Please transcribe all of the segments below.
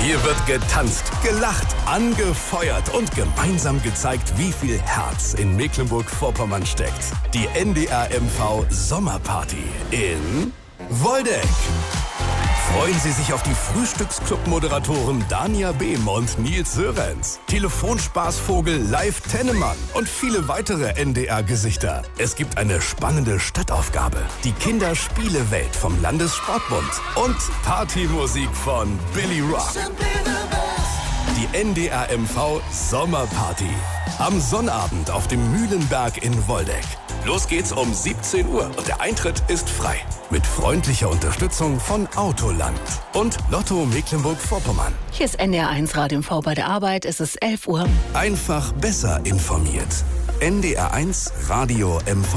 Hier wird getanzt, gelacht, angefeuert und gemeinsam gezeigt, wie viel Herz in Mecklenburg-Vorpommern steckt. Die NDR MV Sommerparty in Woldeck. Freuen Sie sich auf die Frühstücksclub-Moderatoren Dania Behm und Nils Sörenz, Telefonspaßvogel Live Tennemann und viele weitere NDR-Gesichter. Es gibt eine spannende Stadtaufgabe, die Kinderspielewelt vom Landessportbund und Partymusik von Billy Rock. Die NDR MV Sommerparty. Am Sonnabend auf dem Mühlenberg in Woldeck. Los geht's um 17 Uhr und der Eintritt ist frei. Mit freundlicher Unterstützung von Autoland und Lotto Mecklenburg-Vorpommern. Hier ist NDR1 Radio MV bei der Arbeit. Es ist 11 Uhr. Einfach besser informiert. NDR1 Radio MV.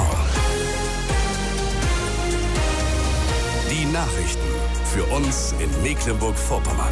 Die Nachrichten für uns in Mecklenburg-Vorpommern.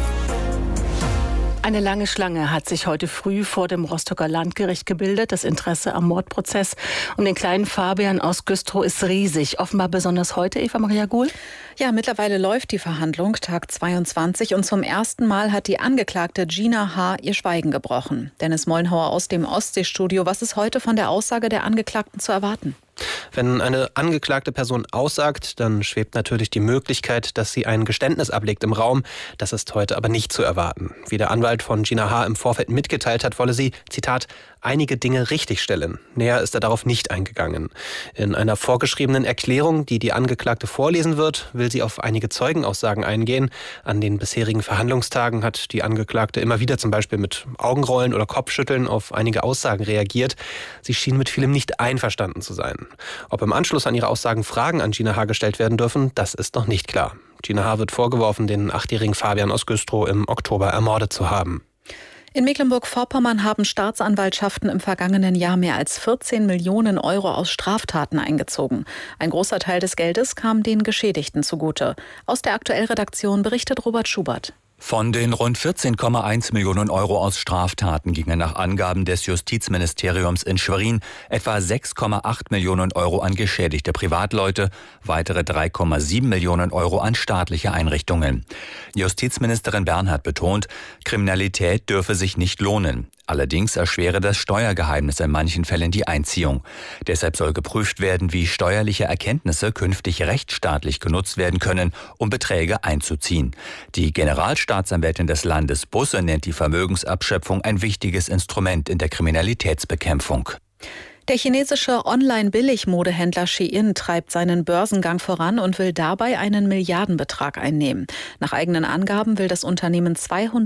Eine lange Schlange hat sich heute früh vor dem Rostocker Landgericht gebildet. Das Interesse am Mordprozess um den kleinen Fabian aus Güstrow ist riesig. Offenbar besonders heute, Eva-Maria Guhl? Ja, mittlerweile läuft die Verhandlung, Tag 22. Und zum ersten Mal hat die Angeklagte Gina H. ihr Schweigen gebrochen. Dennis Mollenhauer aus dem Ostseestudio. Was ist heute von der Aussage der Angeklagten zu erwarten? Wenn eine angeklagte Person aussagt, dann schwebt natürlich die Möglichkeit, dass sie ein Geständnis ablegt im Raum. Das ist heute aber nicht zu erwarten. Wie der Anwalt von Gina H. im Vorfeld mitgeteilt hat, wolle sie, Zitat, einige Dinge richtigstellen. Näher ist er darauf nicht eingegangen. In einer vorgeschriebenen Erklärung, die die Angeklagte vorlesen wird, will sie auf einige Zeugenaussagen eingehen. An den bisherigen Verhandlungstagen hat die Angeklagte immer wieder zum Beispiel mit Augenrollen oder Kopfschütteln auf einige Aussagen reagiert. Sie schien mit vielem nicht einverstanden zu sein. Ob im Anschluss an ihre Aussagen Fragen an Gina H. gestellt werden dürfen, das ist noch nicht klar. Gina H. wird vorgeworfen, den 8-jährigen Fabian aus Güstrow im Oktober ermordet zu haben. In Mecklenburg-Vorpommern haben Staatsanwaltschaften im vergangenen Jahr mehr als 14 Millionen Euro aus Straftaten eingezogen. Ein großer Teil des Geldes kam den Geschädigten zugute. Aus der Aktuell-Redaktion berichtet Robert Schubert. Von den rund 14,1 Millionen Euro aus Straftaten gingen nach Angaben des Justizministeriums in Schwerin etwa 6,8 Millionen Euro an geschädigte Privatleute, weitere 3,7 Millionen Euro an staatliche Einrichtungen. Justizministerin Bernhardt betont, Kriminalität dürfe sich nicht lohnen. Allerdings erschwere das Steuergeheimnis in manchen Fällen die Einziehung. Deshalb soll geprüft werden, wie steuerliche Erkenntnisse künftig rechtsstaatlich genutzt werden können, um Beträge einzuziehen. Die Generalstaatsanwältin des Landes Busse nennt die Vermögensabschöpfung ein wichtiges Instrument in der Kriminalitätsbekämpfung. Der chinesische Online-Billigmodehändler Shein treibt seinen Börsengang voran und will dabei einen Milliardenbetrag einnehmen. Nach eigenen Angaben will das Unternehmen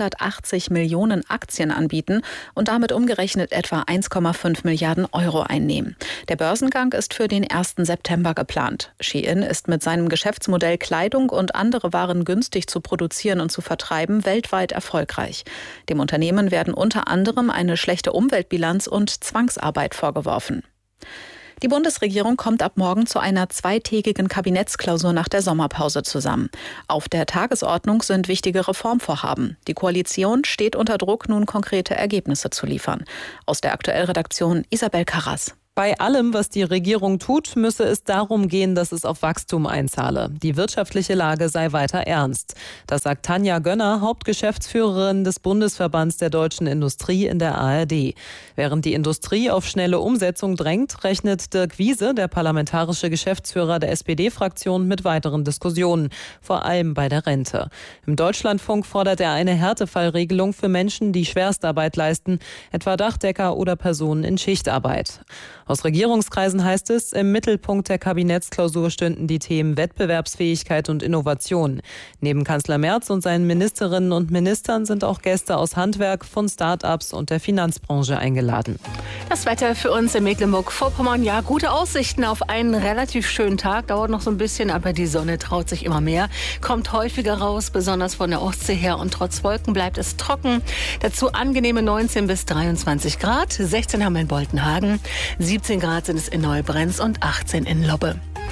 280 Millionen Aktien anbieten und damit umgerechnet etwa 1,5 Milliarden Euro einnehmen. Der Börsengang ist für den 1. September geplant. Shein ist mit seinem Geschäftsmodell Kleidung und andere Waren günstig zu produzieren und zu vertreiben weltweit erfolgreich. Dem Unternehmen werden unter anderem eine schlechte Umweltbilanz und Zwangsarbeit vorgeworfen. Die Bundesregierung kommt ab morgen zu einer zweitägigen Kabinettsklausur nach der Sommerpause zusammen. Auf der Tagesordnung sind wichtige Reformvorhaben. Die Koalition steht unter Druck, nun konkrete Ergebnisse zu liefern. Aus der Aktuell-Redaktion Isabel Karras. Bei allem, was die Regierung tut, müsse es darum gehen, dass es auf Wachstum einzahle. Die wirtschaftliche Lage sei weiter ernst. Das sagt Tanja Gönner, Hauptgeschäftsführerin des Bundesverbands der deutschen Industrie in der ARD. Während die Industrie auf schnelle Umsetzung drängt, rechnet Dirk Wiese, der parlamentarische Geschäftsführer der SPD-Fraktion, mit weiteren Diskussionen, vor allem bei der Rente. Im Deutschlandfunk fordert er eine Härtefallregelung für Menschen, die Schwerstarbeit leisten, etwa Dachdecker oder Personen in Schichtarbeit. Aus Regierungskreisen heißt es, im Mittelpunkt der Kabinettsklausur stünden die Themen Wettbewerbsfähigkeit und Innovation. Neben Kanzler Merz und seinen Ministerinnen und Ministern sind auch Gäste aus Handwerk, von Start-ups und der Finanzbranche eingeladen. Das Wetter für uns in Mecklenburg-Vorpommern, ja, gute Aussichten auf einen relativ schönen Tag. Dauert noch so ein bisschen, aber die Sonne traut sich immer mehr. Kommt häufiger raus, besonders von der Ostsee her. Und trotz Wolken bleibt es trocken. Dazu angenehme 19 bis 23 Grad. 16 haben wir in Boltenhagen. 17 Grad sind es in Neubrenz und 18 in Lobbe.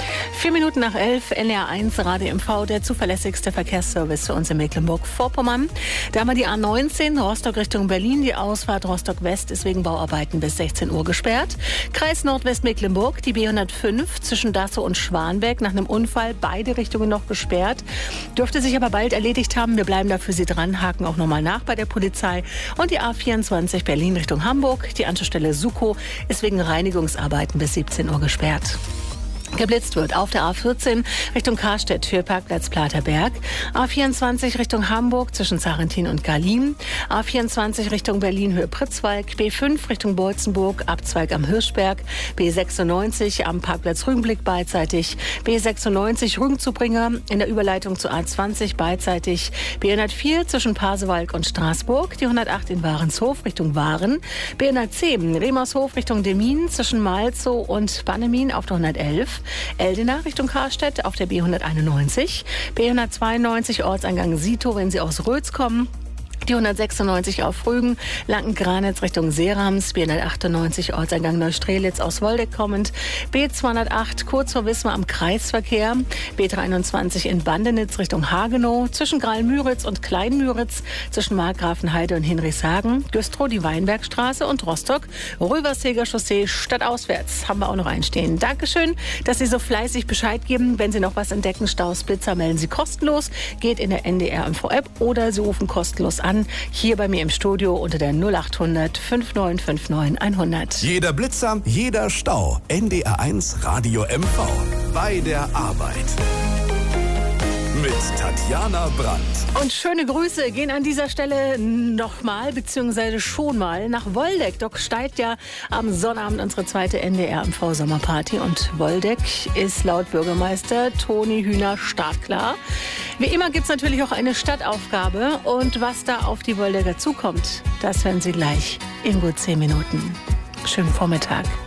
11:04, NDR1 Radio MV, der zuverlässigste Verkehrsservice für uns in Mecklenburg-Vorpommern. Da haben wir die A19 Rostock Richtung Berlin. Die Ausfahrt Rostock West ist wegen Bauarbeiten bis 16 Uhr gesperrt. Kreis Nordwest-Mecklenburg, die B105 zwischen Dassow und Schwanbeck nach einem Unfall, beide Richtungen noch gesperrt. Dürfte sich aber bald erledigt haben. Wir bleiben da für Sie dran, haken auch nochmal nach bei der Polizei. Und die A24 Berlin Richtung Hamburg, die Anschlussstelle Sukow, ist wegen Reinigungsarbeiten bis 17 Uhr gesperrt. Geblitzt wird auf der A14 Richtung Karstedt für Parkplatz Platerberg, A24 Richtung Hamburg zwischen Sarrentin und Garlin, A24 Richtung Berlin Höhe Pritzwalk, B5 Richtung Beutzenburg, Abzweig am Hirschberg, B96 am Parkplatz Rügenblick beidseitig, B96 Rügenzubringer in der Überleitung zu A20 beidseitig, B104 zwischen Pasewalk und Straßburg, die 108 in Warenshof Richtung Waren, B110 Remershof Richtung Demmin zwischen Malzow und Bannemin auf der 111, Eldena Richtung Karstedt auf der B191, B192 Ortseingang Sito, wenn Sie aus Rötz kommen. Die 196 auf Rügen, Lanken-Granitz Richtung Seerams, B198 Ortseingang Neustrelitz aus Woldeck kommend, B208 kurz vor Wismar am Kreisverkehr, B321 in Bandenitz Richtung Hagenow, zwischen Graal-Müritz und Klein-Müritz, zwischen Markgrafenheide und Hinrichshagen, Güstrow die Weinbergstraße und Rostock, Röverseger Chaussee stadtauswärts haben wir auch noch einstehen. Dankeschön, dass Sie so fleißig Bescheid geben. Wenn Sie noch was entdecken, Staus, Blitzer, melden Sie kostenlos, geht in der NDR MV-App oder Sie rufen kostenlos an. Hier bei mir im Studio unter der 0800 5959 100. Jeder Blitzer, jeder Stau. NDR1 Radio MV. Bei der Arbeit. Mit Tatjana Brandt. Und schöne Grüße gehen an dieser Stelle nochmal, beziehungsweise schon mal nach Woldeck. Dort steigt ja am Sonnabend unsere zweite NDR-MV-Sommerparty. Und Woldeck ist laut Bürgermeister Toni Hühner startklar. Wie immer gibt es natürlich auch eine Stadtaufgabe. Und was da auf die Woldecker zukommt, das hören Sie gleich in gut 10 Minuten. Schönen Vormittag.